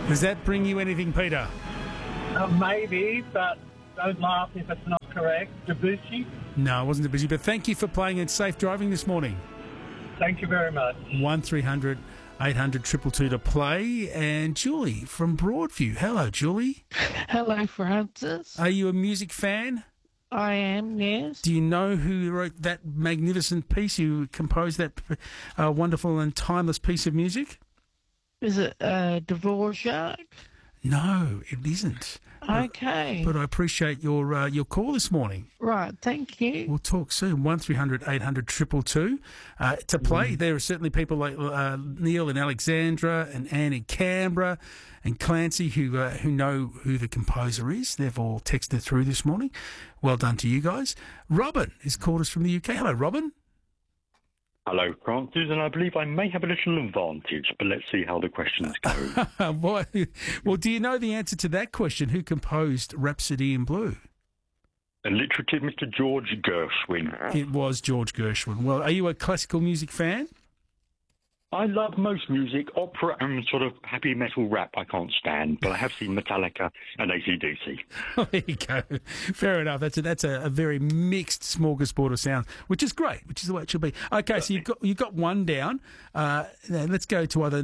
Does that bring you anything, Peter? Maybe, but don't laugh if it's not correct. Debussy? No, it wasn't Debussy, but thank you for playing and safe driving this morning. Thank you very much. 1300 800 222 to play. And Julie from Broadview. Hello, Julie. Hello, Francis. Are you a music fan? I am, yes. Do you know who wrote that magnificent piece, who composed that wonderful and timeless piece of music? Is it Dvorak? No, it isn't. Okay. But I appreciate your call this morning. Right, thank you. We'll talk soon. 1300 800 222 to play. There are certainly people like Neil in Alexandra and Anne in Canberra and Clancy who know who the composer is. They've all texted through this morning. Well done to you guys. Robin has called us from the UK. Hello, Robin. Hello, Francis, and I believe I may have a little advantage, but let's see how the questions go. Well, do you know the answer to that question? Who composed Rhapsody in Blue? Alliterative Mr. George Gershwin. It was George Gershwin. Well, are you a classical music fan? I love most music, opera and sort of happy metal rap I can't stand, but I have seen Metallica and AC/DC. Oh, there you go. Fair enough. That's a very mixed smorgasbord of sounds, which is great, which is the way it should be. Okay, so you've got one down. Let's go to either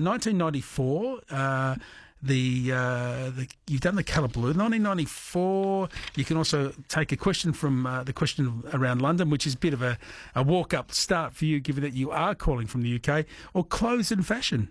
1994. You've done the colour blue. 1994. You can also take a question from the question around London, which is a bit of a walk-up start for you, given that you are calling from the UK, or clothes and fashion.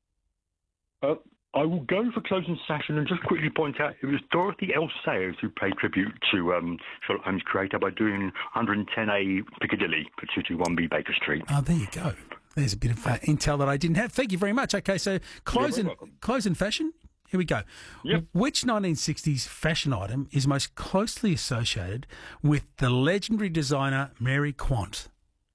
I will go for clothes and fashion and just quickly point out it was Dorothy L. Sayers who paid tribute to Sherlock Holmes' creator by doing 110A Piccadilly for 221B Baker Street. Oh, there you go. There's a bit of intel that I didn't have. Thank you very much. Okay, so clothes and fashion. Here we go. Yep. Which 1960s fashion item is most closely associated with the legendary designer Mary Quant?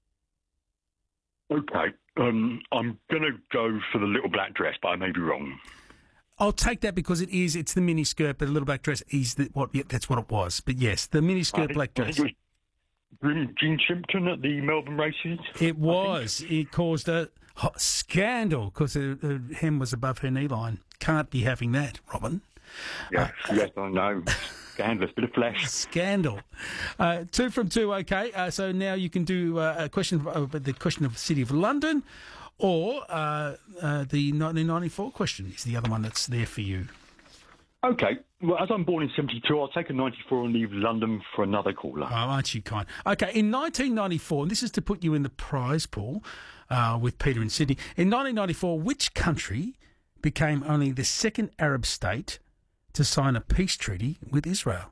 Okay. I'm going to go for the little black dress, but I may be wrong. I'll take that because it's the mini skirt, but the little black dress is that's what it was. But yes, the mini skirt black dress. Gene Shimpton at the Melbourne races? It was. It caused a scandal because the hem was above her knee line. Can't be having that, Robin. Yes, I know. Scandalous, bit of flesh. Scandal. 2 from 2, okay. So now you can do a question, the question of the City of London, or the 1994 question is the other one that's there for you. Okay. Well, as I'm born in 72, I'll take a 94 and leave London for another caller. Oh, aren't you kind? Okay, in 1994, and this is to put you in the prize pool with Peter in Sydney. In 1994, which country became only the second Arab state to sign a peace treaty with Israel?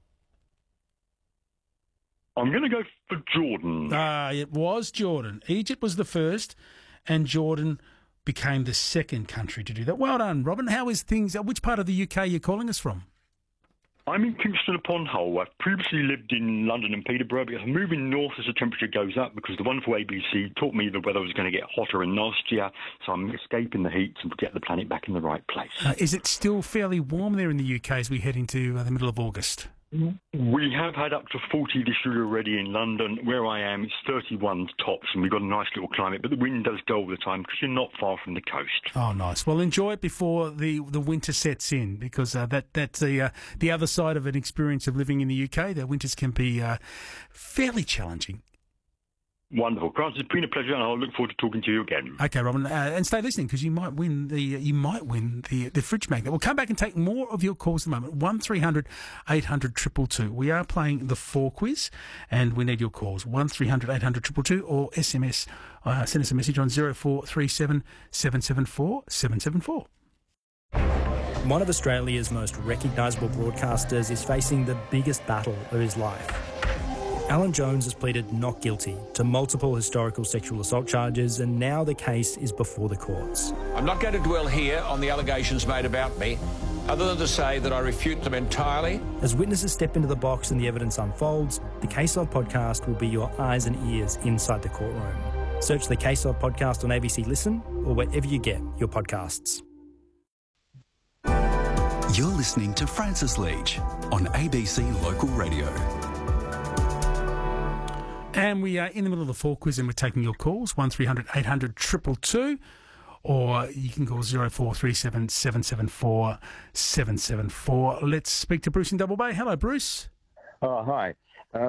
I'm going to go for Jordan. It was Jordan. Egypt was the first, and Jordan became the second country to do that. Well done, Robin. How is things? Which part of the UK are you calling us from? I'm in Kingston upon Hull. I've previously lived in London and Peterborough, but I'm moving north as the temperature goes up because the wonderful ABC taught me the weather was going to get hotter and nastier, so I'm escaping the heat to get the planet back in the right place. Is it still fairly warm there in the UK as we head into the middle of August? We have had up to 40 this year already in London. Where I am, it's 31 tops, and we've got a nice little climate, but the wind does go all the time because you're not far from the coast. Oh, nice. Well, enjoy it before the winter sets in, because that's the other side of an experience of living in the UK. The winters can be fairly challenging. Wonderful. Grant, it's been a pleasure, and I'll look forward to talking to you again. Okay, Robin, and stay listening because you might win the fridge magnet. We'll come back and take more of your calls in a moment. 1300 800 222. We are playing the 4 quiz, and we need your calls. 1300 800 222 or SMS. Send us a message on 0437 774 774. One of Australia's most recognisable broadcasters is facing the biggest battle of his life. Alan Jones has pleaded not guilty to multiple historical sexual assault charges, and now the case is before the courts. I'm not going to dwell here on the allegations made about me, other than to say that I refute them entirely. As witnesses step into the box and the evidence unfolds, the Case Log podcast will be your eyes and ears inside the courtroom. Search the Case Log podcast on ABC Listen or wherever you get your podcasts. You're listening to Francis Leach on ABC Local Radio. And we are in the middle of the 4 quiz, and we're taking your calls, 1300 800 222, or you can call 0437 774 774. Let's speak to Bruce in Double Bay. Hello, Bruce. Oh, hi.